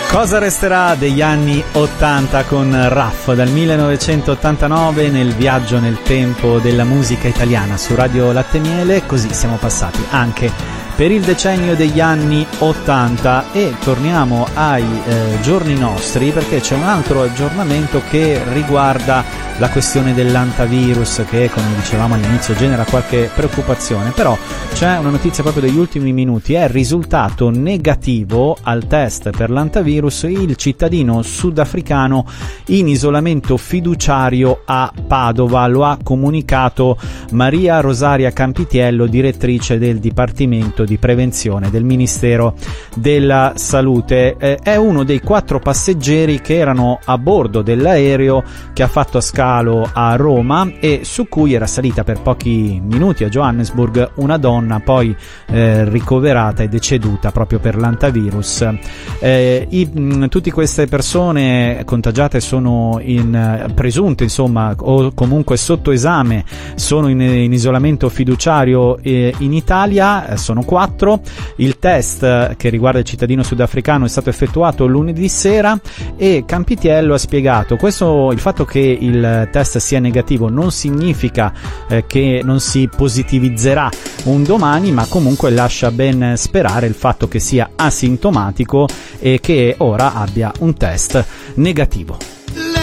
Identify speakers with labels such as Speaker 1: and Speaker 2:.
Speaker 1: Cosa resterà degli anni 80 con Raff dal 1989 nel viaggio nel tempo della musica italiana su Radio Latte e Miele? Così siamo passati anche per il decennio degli anni 80 e torniamo ai giorni nostri, perché c'è un altro aggiornamento che riguarda la questione dell'antivirus che, come dicevamo all'inizio, genera qualche preoccupazione, però c'è una notizia proprio degli ultimi minuti: è risultato negativo al test per l'antivirus il cittadino sudafricano in isolamento fiduciario a Padova. Lo ha comunicato Maria Rosaria Campitiello, direttrice del Dipartimento di Prevenzione del Ministero della Salute. È uno dei 4 passeggeri che erano a bordo dell'aereo che ha fatto scalo a Roma e su cui era salita per pochi minuti a Johannesburg una donna, poi ricoverata e deceduta proprio per l'antivirus. Tutte queste persone contagiate sono presunte, insomma, o comunque sotto esame, sono in isolamento fiduciario in Italia, sono 4. Il test che riguarda il cittadino sudafricano è stato effettuato lunedì sera e Campitiello ha spiegato il fatto che il test sia negativo non significa che non si positivizzerà un domani, ma comunque lascia ben sperare il fatto che sia asintomatico e che ora abbia un test negativo.